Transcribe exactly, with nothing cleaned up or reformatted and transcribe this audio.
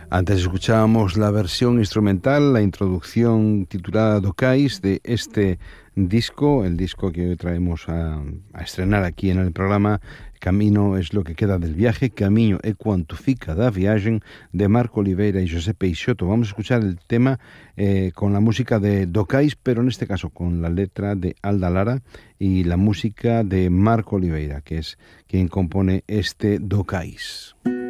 Antes escuchábamos la versión instrumental, la introducción titulada Docais de este disco, el disco que hoy traemos a, a estrenar aquí en el programa. Camino es lo que queda del viaje, Camiño é quanto fica da viagem, de Marco Oliveira y José Peixoto. Vamos a escuchar el tema eh, con la música de Docais, pero en este caso con la letra de Alda Lara y la música de Marco Oliveira, que es quien compone este Docais.